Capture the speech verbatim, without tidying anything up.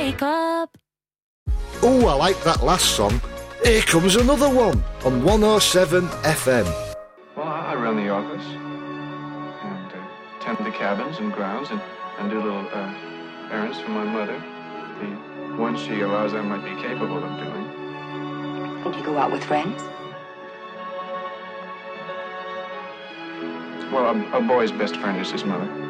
wake up. Oh, I like that last song. Here comes another one on one oh seven F M. Well, I run the office and uh, tend the cabins and grounds and, and do little uh, errands for my mother. The ones she allows I might be capable of doing. And you go out with friends? Well, a, a boy's best friend is his mother.